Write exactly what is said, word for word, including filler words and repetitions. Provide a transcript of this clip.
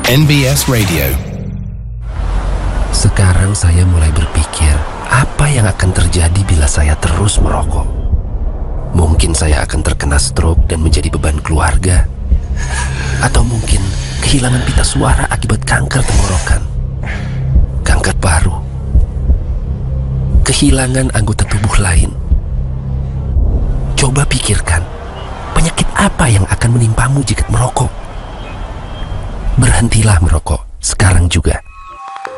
N B S Radio. Sekarang saya mulai berpikir, apa yang akan terjadi bila saya terus merokok? Mungkin saya akan terkena stroke dan menjadi beban keluarga. Atau mungkin kehilangan pita suara akibat kanker tenggorokan. Kanker paru. Kehilangan anggota tubuh lain. Coba pikirkan, penyakit apa yang akan menimpamu jika merokok? Berhentilah merokok sekarang juga.